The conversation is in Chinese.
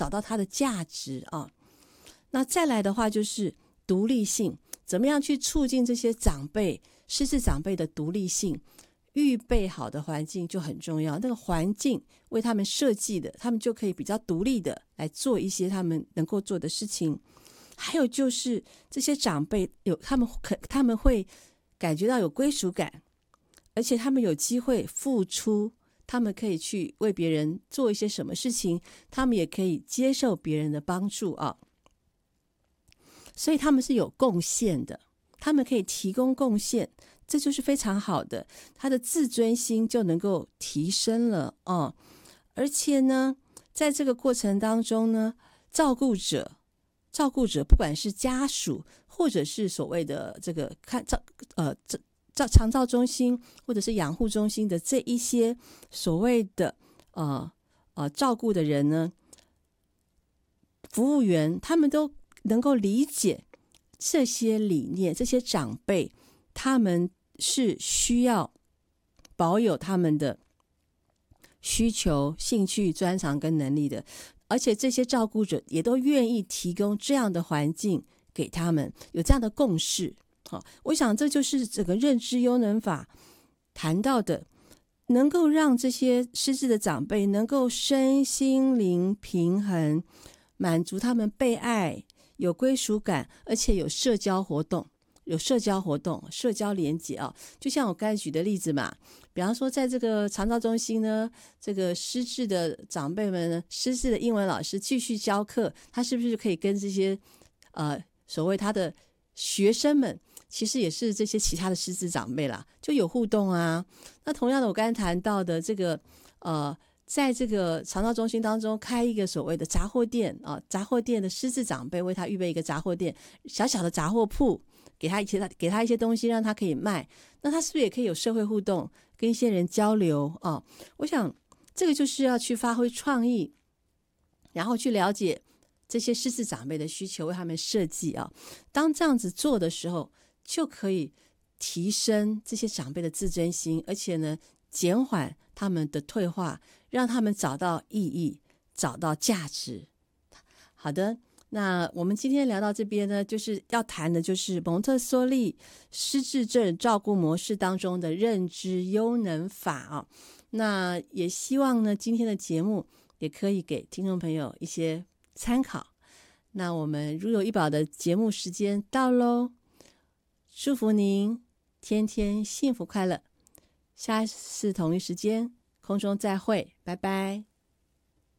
找到它的价值啊。那再来的话就是独立性，怎么样去促进这些失智长辈的独立性？预备好的环境就很重要，那个环境为他们设计的，他们就可以比较独立的来做一些他们能够做的事情。还有就是这些长辈他们会感觉到有归属感，而且他们有机会付出，他们可以去为别人做一些什么事情，他们也可以接受别人的帮助啊。所以他们是有贡献的，他们可以提供贡献，这就是非常好的，他的自尊心就能够提升了哦。而且呢，在这个过程当中呢，照顾者不管是家属或者是所谓的这个长照中心或者是养护中心的这一些所谓的照顾的人呢，服务员他们都能够理解这些理念，这些长辈他们是需要保有他们的需求、兴趣、专长跟能力的，而且这些照顾者也都愿意提供这样的环境给他们，有这样的共识。我想这就是整个认知优能法谈到的，能够让这些失智的长辈能够身心灵平衡，满足他们被爱、有归属感，而且有社交活动、社交连结啊。就像我刚才举的例子嘛，比方说在这个长照中心呢，这个失智的长辈们呢，失智的英文老师继续教课，他是不是可以跟这些所谓他的学生们，其实也是这些其他的失智长辈啦，就有互动啊。那同样的，我刚才谈到的这个在这个长照中心当中开一个所谓的杂货店啊，杂货店的失智长辈为他预备一个杂货店，小小的杂货铺，给他一些东西让他可以卖，那他是不是也可以有社会互动，跟一些人交流啊？我想这个就是要去发挥创意，然后去了解这些失智长辈的需求，为他们设计啊。当这样子做的时候，就可以提升这些长辈的自尊心，而且呢，减缓他们的退化，让他们找到意义，找到价值。好的，那我们今天聊到这边呢，就是要谈的就是蒙特梭利失智症照顾模式当中的认知优能法啊。那也希望呢，今天的节目也可以给听众朋友一些参考。那我们如有医保的节目时间到咯，祝福您天天幸福快乐，下次同一时间空中再会，拜拜。